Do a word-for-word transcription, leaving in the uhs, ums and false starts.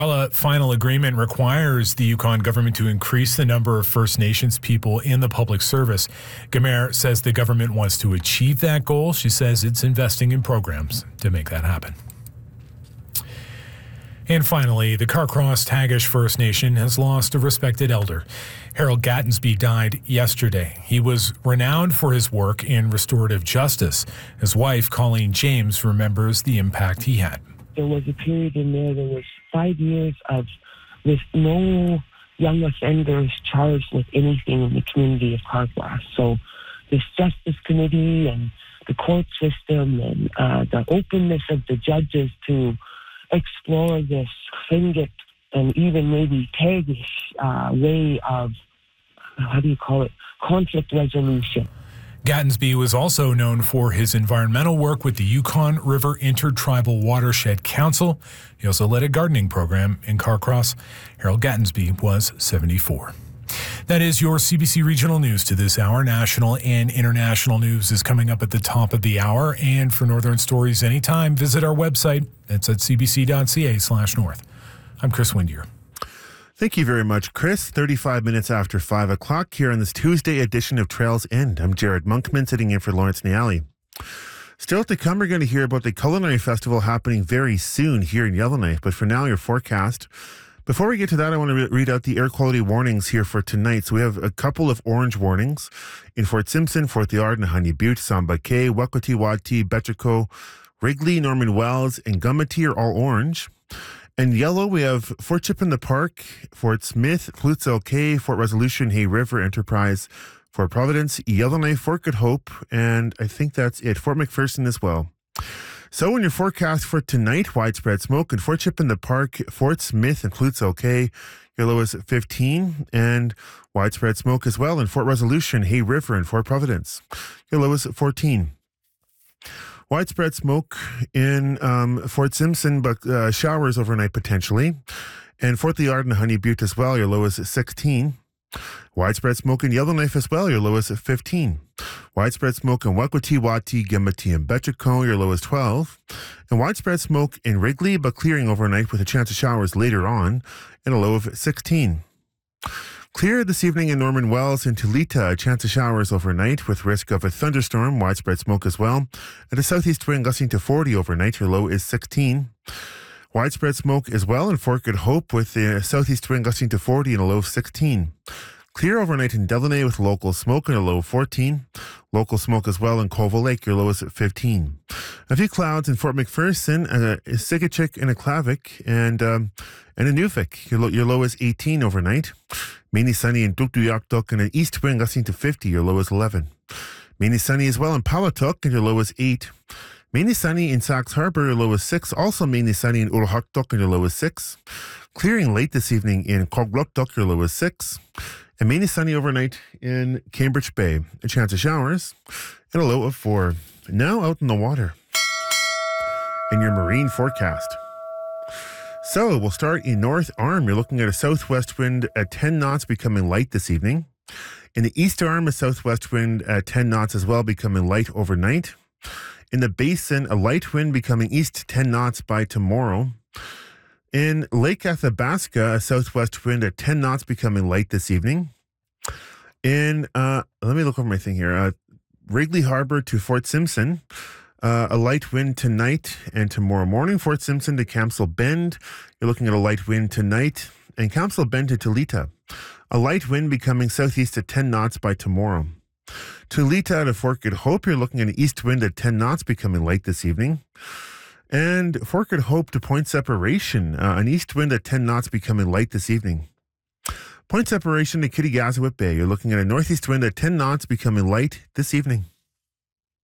Well, a final agreement requires the Yukon government to increase the number of First Nations people in the public service. Gamaire says the government wants to achieve that goal. She says it's investing in programs to make that happen. And finally, the Carcross Tagish First Nation has lost a respected elder. Harold Gattensby died yesterday. He was renowned for his work in restorative justice. His wife, Colleen James, remembers the impact he had. There was a period in there, there was five years of with no young offenders charged with anything in the community of Carcross. So this Justice Committee and the court system and uh, the openness of the judges to explore this Tlingit and even maybe Tagish uh, way of, how do you call it, conflict resolution. Gattensby was also known for his environmental work with the Yukon River Intertribal Watershed Council. He also led a gardening program in Carcross. Harold Gattensby was seventy-four. That is your C B C Regional News to this hour. National and international news is coming up at the top of the hour. And for Northern Stories anytime, visit our website. It's at cbc.ca slash north. I'm Chris Windier. Thank you very much, Chris. thirty-five minutes after five o'clock here on this Tuesday edition of Trails End. I'm Jared Monkman, sitting in for Lawrence Niali. Still to come, we're going to hear about the Culinary Festival happening very soon here in Yellowknife. But for now, your forecast. Before we get to that, I want to re- read out the air quality warnings here for tonight. So we have a couple of orange warnings in Fort Simpson, Fort Liard, Nahanni Butte, Samba Cay, Wekoti-Wati, Betchiko, Wrigley, Norman Wells, and Gumati are all orange. In yellow, we have Fort Chip in the Park, Fort Smith, Flootzel Cay, Fort Resolution, Hay River, Enterprise, Fort Providence, Yellowknife, Fort Good Hope, and I think that's it. Fort McPherson as well. So in your forecast for tonight, widespread smoke in Fort Chip in the Park, Fort Smith, and Flootzel Cay. Your low is fifteen, and widespread smoke as well in Fort Resolution, Hay River, and Fort Providence. Your low is fourteen. Widespread smoke in um, Fort Simpson, but uh, showers overnight potentially. And Fort Liard and Honey Butte as well, your low is sixteen. Widespread smoke in Yellowknife as well, your low is fifteen. Widespread smoke in Wekoti-Wati, Gimati, and Betchiko, your low is twelve. And widespread smoke in Wrigley, but clearing overnight with a chance of showers later on, and a low of sixteen. Clear this evening in Norman Wells and Tulita, a chance of showers overnight with risk of a thunderstorm, widespread smoke as well. And a southeast wind gusting to forty overnight, your low is sixteen. Widespread smoke as well in Fort Good Hope with a southeast wind gusting to forty and a low of sixteen. Clear overnight in Delaney with local smoke and a low of fourteen. Local smoke as well in Colville Lake, your low is at fifteen. A few clouds in Fort McPherson, a Sigachik and a Klavik, and um, and a Newfik. Your low, your low is eighteen overnight. Mainly sunny in Tuktoyaktuk and an east wind gusting to fifty, your low is eleven. Mainly sunny as well in Palatuk and your low is eight. Mainly sunny in Sax Harbor, your low is six. Also mainly sunny in Urahaktuk and your low is six. Clearing late this evening in Kogluktuk, your low is six. And mainly sunny overnight in Cambridge Bay. A chance of showers and a low of four. Now out in the water. In your marine forecast. So we'll start in North Arm. You're looking at a southwest wind at ten knots becoming light this evening. In the East Arm, a southwest wind at ten knots as well becoming light overnight. In the Basin, a light wind becoming east ten knots by tomorrow. In Lake Athabasca, a southwest wind at ten knots becoming light this evening. In, uh, let me look over my thing here. Uh, Wrigley Harbor to Fort Simpson, uh, a light wind tonight and tomorrow morning. Fort Simpson to Camsell Bend, you're looking at a light wind tonight. And Camsell Bend to Tulita, a light wind becoming southeast at ten knots by tomorrow. Tulita to Fort Good Hope, you're looking at an east wind at ten knots becoming light this evening. And Fort Good Hope to Point Separation, uh, an east wind at ten knots becoming light this evening. Point Separation to Kittigazaawit Bay, you're looking at a northeast wind at ten knots becoming light this evening.